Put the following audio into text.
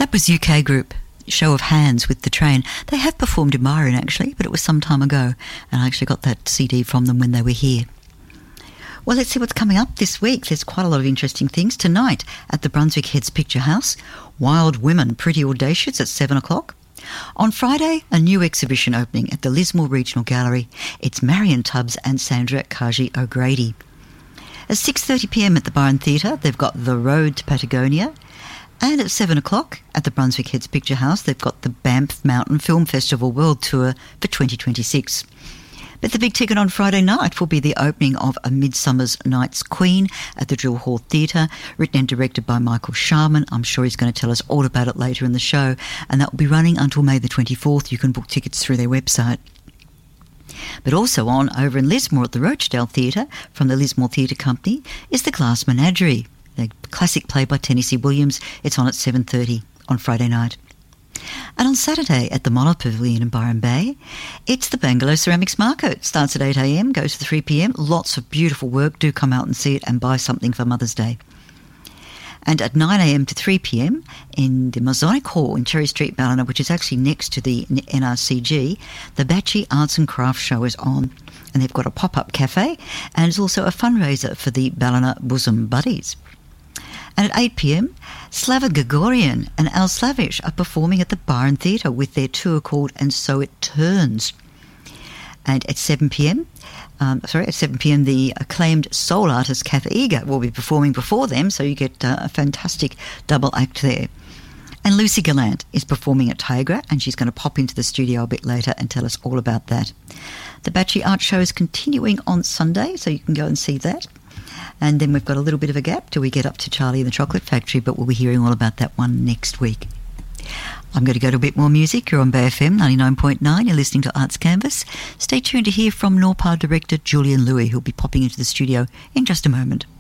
That was UK Group, Show of Hands with The Train. They have performed in Byron actually, but it was some time ago, and I actually got that CD from them when they were here. Well, let's see what's coming up this week. There's quite a lot of interesting things. Tonight at the Brunswick Heads Picture House, Wild Women, Pretty Audacious at 7 o'clock. On Friday, a new exhibition opening at the Lismore Regional Gallery. It's Marion Tubbs and Sandra Kaji O'Grady. At 6:30pm at the Byron Theatre, they've got The Road to Patagonia. And at 7 o'clock at the Brunswick Heads Picture House, they've got the Banff Mountain Film Festival World Tour for 2026. But the big ticket on Friday night will be the opening of A Midsummer's Night's Queen at the Drill Hall Theatre, written and directed by Michael Sharman. I'm sure he's going to tell us all about it later in the show, and that will be running until May the 24th. You can book tickets through their website. But also on over in Lismore at the Rochdale Theatre from the Lismore Theatre Company is The Glass Menagerie, the classic play by Tennessee Williams. It's on at 7:30 on Friday night. And on Saturday at the Mono Pavilion in Byron Bay, it's the Bangalow Ceramics Market. It starts at 8am, goes to 3pm. Lots of beautiful work. Do come out and see it and buy something for Mother's Day. And at 9am to 3pm in the Masonic Hall in Cherry Street, Ballina, which is actually next to the NRCG, the Batchy Arts and Crafts Show is on. And they've got a pop-up cafe, and it's also a fundraiser for the Ballina Bosom Buddies. And at 8pm, Slava Gregorian and Al Slavish are performing at the Byron Theatre with their tour called And So It Turns. And at 7pm, the acclaimed soul artist Kath Eager will be performing before them, so you get a fantastic double act there. And Lucy Gallant is performing at Tigra, and she's going to pop into the studio a bit later and tell us all about that. The Batchy Art Show is continuing on Sunday, so you can go and see that. And then we've got a little bit of a gap till we get up to Charlie and the Chocolate Factory, but we'll be hearing all about that one next week. I'm going to go to a bit more music. You're on Bay FM 99.9. You're listening to Arts Canvas. Stay tuned to hear from Norpa director Julian Louis, who'll be popping into the studio in just a moment.